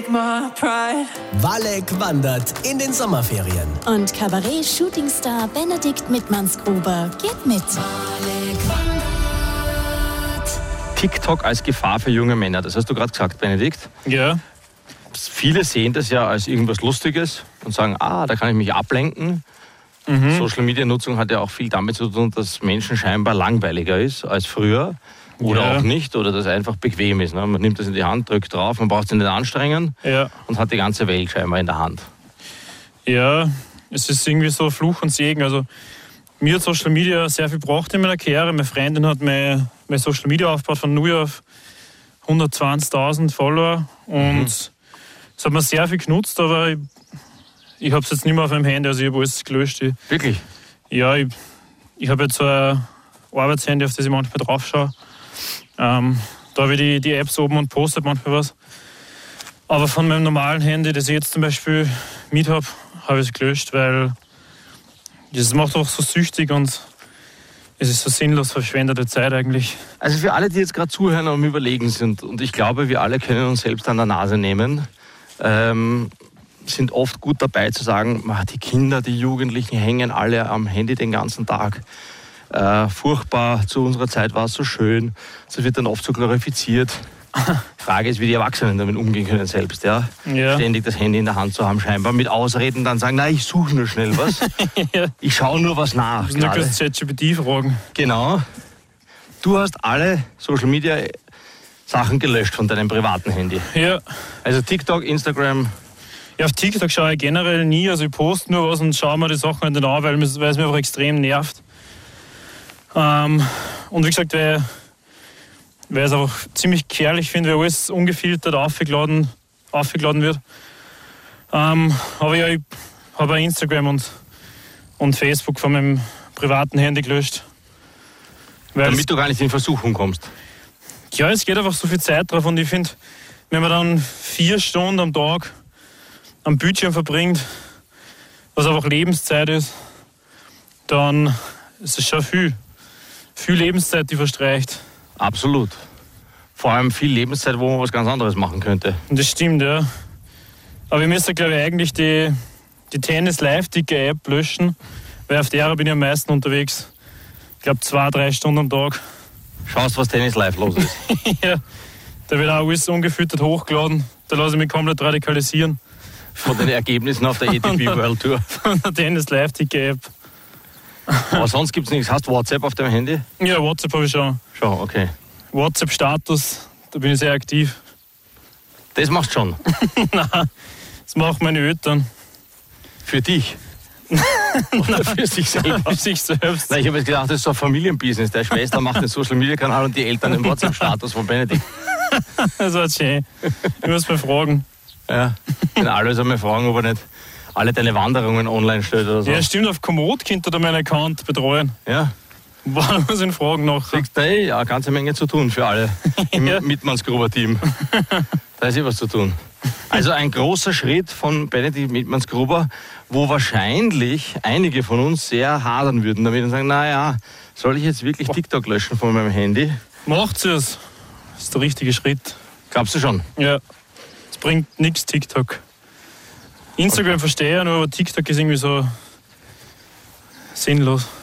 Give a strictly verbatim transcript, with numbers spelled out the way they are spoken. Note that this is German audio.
take my pride. Walek wandert in den Sommerferien. Und Kabarett-Shootingstar Benedikt Mittmannsgruber geht mit. Walek wandert. TikTok als Gefahr für junge Männer, das hast du gerade gesagt, Benedikt. Ja. Viele sehen das ja als irgendwas Lustiges und sagen, ah, da kann ich mich ablenken. Mhm. Social-Media-Nutzung hat ja auch viel damit zu tun, dass Menschen scheinbar langweiliger ist als früher. Oder ja. auch nicht, oder dass es einfach bequem ist. Ne? Man nimmt das in die Hand, drückt drauf, man braucht es nicht anstrengen ja. und hat die ganze Welt scheinbar in der Hand. Ja, es ist irgendwie so Fluch und Segen. Also, mir hat Social Media sehr viel gebracht in meiner Karriere. Meine Freundin hat mein, mein Social Media aufgebaut von null auf hundertzwanzigtausend Follower. Und mhm. es hat mir sehr viel genutzt, aber ich, ich habe es jetzt nicht mehr auf meinem Handy, also ich habe alles gelöscht. Ich, Wirklich? Ja, ich, ich habe jetzt so ein Arbeitshandy, auf das ich manchmal drauf schaue. Ähm, da habe ich die, die Apps oben und postet manchmal was. Aber von meinem normalen Handy, das ich jetzt zum Beispiel mit habe, habe ich es gelöscht, weil das macht auch so süchtig und es ist so sinnlos verschwendete Zeit eigentlich. Also für alle, die jetzt gerade zuhören und am Überlegen sind, und ich glaube, wir alle können uns selbst an der Nase nehmen, ähm, sind oft gut dabei zu sagen, die Kinder, die Jugendlichen hängen alle am Handy den ganzen Tag. Äh, furchtbar, zu unserer Zeit war es so schön. Das wird dann oft so glorifiziert. Frage ist, wie die Erwachsenen damit umgehen können selbst. Ja? Ja. Ständig das Handy in der Hand zu haben, scheinbar mit Ausreden dann sagen, na, ich suche nur schnell was. ja. Ich schaue nur was nach. Das sind nur kurz ChatGPT fragen. Genau. Du hast alle Social Media Sachen gelöscht von deinem privaten Handy. Ja. Also TikTok, Instagram. Ja, auf TikTok schaue ich generell nie. Also ich poste nur was und schaue mir die Sachen nicht an, weil es mich einfach extrem nervt. Ähm, und wie gesagt, weil, weil ich es einfach ziemlich gefährlich finde, weil alles ungefiltert aufgeladen, aufgeladen wird. Ähm, aber ja, ich habe auch Instagram und, und Facebook von meinem privaten Handy gelöscht. Damit es, du gar nicht in Versuchung kommst? Ja, es geht einfach so viel Zeit drauf und ich finde, wenn man dann vier Stunden am Tag am Bildschirm verbringt, was einfach Lebenszeit ist, dann ist es schon viel. Viel Lebenszeit, die verstreicht. Absolut. Vor allem viel Lebenszeit, wo man was ganz anderes machen könnte. Das stimmt, ja. Aber ich müsste, glaube ich, eigentlich die, die Tennis-Live-Ticker-App löschen, weil auf der bin ich am meisten unterwegs. Ich glaube, zwei, drei Stunden am Tag. Schaust, was Tennis Live los ist. Ja, da wird auch alles ungefüttert hochgeladen. Da lasse ich mich komplett radikalisieren. Von den Ergebnissen auf der A T P World Tour. Von der Tennis-Live-Ticker-App. Aber sonst gibt es nichts. Hast du WhatsApp auf deinem Handy? Ja, WhatsApp habe ich schon. Schon, okay. WhatsApp-Status, da bin ich sehr aktiv. Das machst du schon? Nein, das machen meine Eltern. Für dich? Oder für sich selber? Für sich selbst. Nein, ich habe jetzt gedacht, das ist so ein Familienbusiness. Der Schwester macht den Social-Media-Kanal und die Eltern den WhatsApp-Status von Benedikt. Das war schön. Ich muss mal fragen. Ja, wenn alle einmal fragen, ob er nicht alle deine Wanderungen online stellt oder so. Ja, stimmt, auf Komoot könnt ihr da meinen Account betreuen. Ja. Wann muss ich ihn fragen nachher? Siehst du, ja, eine ganze Menge zu tun für alle im ja. Mittmannsgruber-Team. Da ist eh was zu tun. Also ein großer Schritt von Benedikt Mittmannsgruber, wo wahrscheinlich einige von uns sehr hadern würden damit und sagen, naja, soll ich jetzt wirklich TikTok löschen von meinem Handy? Macht es. Das ist der richtige Schritt. Glaubst du schon? Ja. Es bringt nichts, TikTok. Instagram okay. verstehe ich ja nur, aber TikTok ist irgendwie so sinnlos.